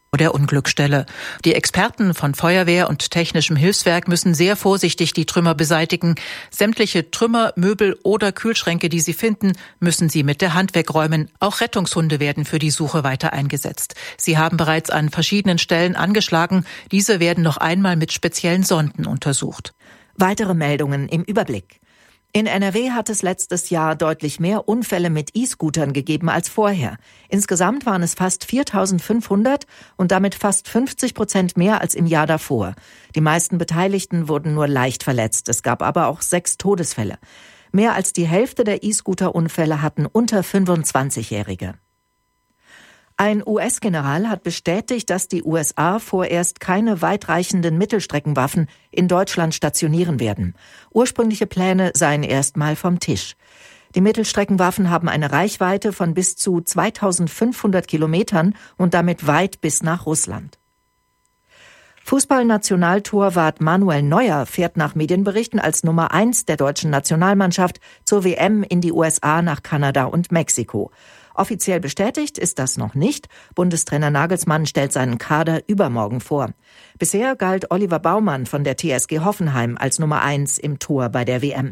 der Unglücksstelle. Die Experten von Feuerwehr und technischem Hilfswerk müssen sehr vorsichtig die Trümmer beseitigen. Sämtliche Trümmer, Möbel oder Kühlschränke, die sie finden, müssen sie mit der Hand wegräumen. Auch Rettungshunde werden für die Suche weiter eingesetzt. Sie haben bereits an verschiedenen Stellen angeschlagen. Diese werden noch einmal mit speziellen Sonden untersucht. Weitere Meldungen im Überblick. In NRW hat es letztes Jahr deutlich mehr Unfälle mit E-Scootern gegeben als vorher. Insgesamt waren es fast 4.500 und damit fast 50% mehr als im Jahr davor. Die meisten Beteiligten wurden nur leicht verletzt. Es gab aber auch 6 Todesfälle. Mehr als die Hälfte der E-Scooter-Unfälle hatten unter 25-Jährige. Ein US-General hat bestätigt, dass die USA vorerst keine weitreichenden Mittelstreckenwaffen in Deutschland stationieren werden. Ursprüngliche Pläne seien erstmal vom Tisch. Die Mittelstreckenwaffen haben eine Reichweite von bis zu 2.500 Kilometern und damit weit bis nach Russland. Fußballnationaltorwart Manuel Neuer fährt nach Medienberichten als Nummer 1 der deutschen Nationalmannschaft zur WM in die USA, nach Kanada und Mexiko. Offiziell bestätigt ist das noch nicht. Bundestrainer Nagelsmann stellt seinen Kader übermorgen vor. Bisher galt Oliver Baumann von der TSG Hoffenheim als Nummer 1 im Tor bei der WM.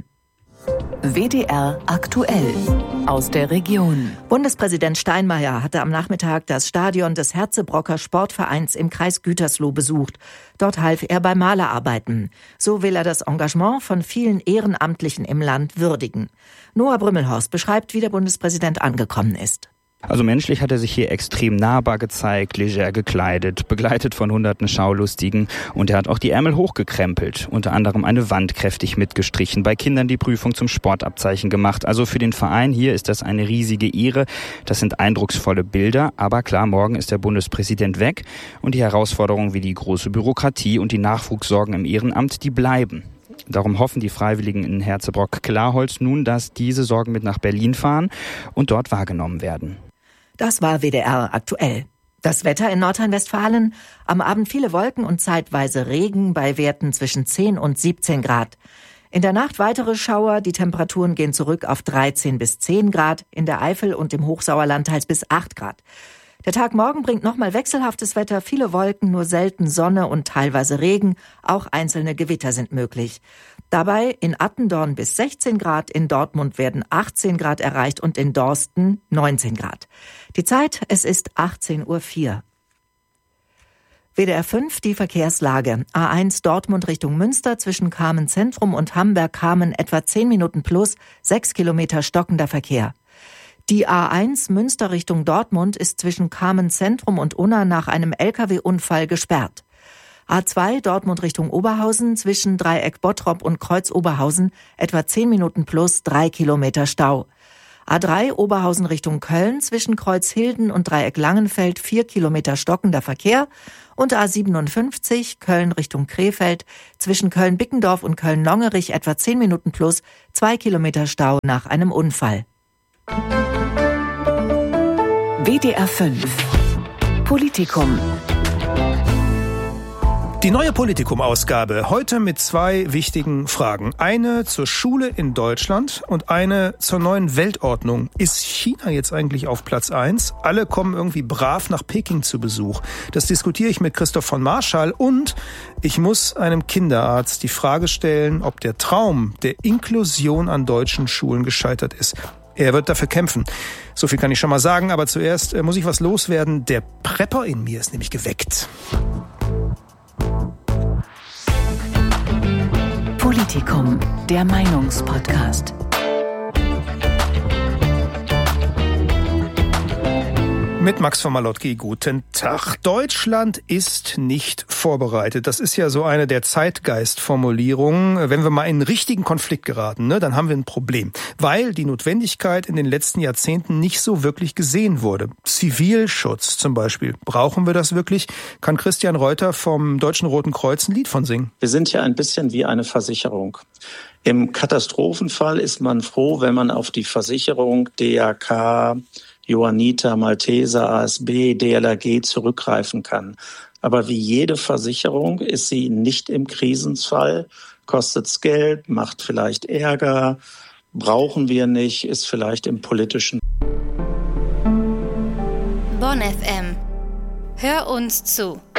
WDR aktuell aus der Region. Bundespräsident Steinmeier hatte am Nachmittag das Stadion des Herzebrocker Sportvereins im Kreis Gütersloh besucht. Dort half er bei Malerarbeiten. So will er das Engagement von vielen Ehrenamtlichen im Land würdigen. Noah Brümmelhorst beschreibt, wie der Bundespräsident angekommen ist. Also menschlich hat er sich hier extrem nahbar gezeigt, leger gekleidet, begleitet von hunderten Schaulustigen, und er hat auch die Ärmel hochgekrempelt, unter anderem eine Wand kräftig mitgestrichen, bei Kindern die Prüfung zum Sportabzeichen gemacht. Also für den Verein hier ist das eine riesige Ehre, das sind eindrucksvolle Bilder, aber klar, morgen ist der Bundespräsident weg und die Herausforderungen wie die große Bürokratie und die Nachwuchssorgen im Ehrenamt, die bleiben. Darum hoffen die Freiwilligen in Herzebrock-Klarholz nun, dass diese Sorgen mit nach Berlin fahren und dort wahrgenommen werden. Das war WDR aktuell. Das Wetter in Nordrhein-Westfalen: am Abend viele Wolken und zeitweise Regen bei Werten zwischen 10 und 17 Grad. In der Nacht weitere Schauer, die Temperaturen gehen zurück auf 13 bis 10 Grad, in der Eifel und im Hochsauerland teils bis 8 Grad. Der Tag morgen bringt nochmal wechselhaftes Wetter, viele Wolken, nur selten Sonne und teilweise Regen, auch einzelne Gewitter sind möglich. Dabei in Attendorn bis 16 Grad, in Dortmund werden 18 Grad erreicht und in Dorsten 19 Grad. Die Zeit, es ist 18:04 Uhr. WDR 5, die Verkehrslage. A1 Dortmund Richtung Münster zwischen Kamen Zentrum und Hamberg-Kamen etwa 10 Minuten plus, 6 Kilometer stockender Verkehr. Die A1 Münster Richtung Dortmund ist zwischen Kamen Zentrum und Unna nach einem Lkw-Unfall gesperrt. A2 Dortmund Richtung Oberhausen zwischen Dreieck Bottrop und Kreuz Oberhausen etwa 10 Minuten plus, 3 Kilometer Stau. A3 Oberhausen Richtung Köln zwischen Kreuz Hilden und Dreieck Langenfeld 4 Kilometer stockender Verkehr und A57 Köln Richtung Krefeld zwischen Köln-Bickendorf und Köln-Longerich etwa 10 Minuten plus, 2 Kilometer Stau nach einem Unfall. WDR 5 Politikum. Die neue Politikum-Ausgabe heute mit 2 wichtigen Fragen. Eine zur Schule in Deutschland und eine zur neuen Weltordnung. Ist China jetzt eigentlich auf Platz 1? Alle kommen irgendwie brav nach Peking zu Besuch. Das diskutiere ich mit Christoph von Marschall und ich muss einem Kinderarzt die Frage stellen, ob der Traum der Inklusion an deutschen Schulen gescheitert ist. Er wird dafür kämpfen. So viel kann ich schon mal sagen, aber zuerst muss ich was loswerden. Der Prepper in mir ist nämlich geweckt. Politikum, der Meinungspodcast. Mit Max von Malotki, guten Tag. Deutschland ist nicht vorbereitet. Das ist ja so eine der Zeitgeistformulierungen. Wenn wir mal in einen richtigen Konflikt geraten, dann haben wir ein Problem. Weil die Notwendigkeit in den letzten Jahrzehnten nicht so wirklich gesehen wurde. Zivilschutz zum Beispiel. Brauchen wir das wirklich? Kann Christian Reuter vom Deutschen Roten Kreuz ein Lied von singen? Wir sind ja ein bisschen wie eine Versicherung. Im Katastrophenfall ist man froh, wenn man auf die Versicherung DAK, Johanniter, Malteser, ASB, DLRG zurückgreifen kann. Aber wie jede Versicherung ist sie nicht im Krisenfall, kostet's Geld, macht vielleicht Ärger, brauchen wir nicht, ist vielleicht im politischen. Bonn FM. Hör uns zu.